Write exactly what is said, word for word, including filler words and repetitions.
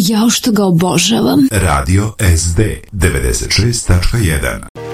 Jao što ga obožavam. Radio S D devedeset šest tačka jedan.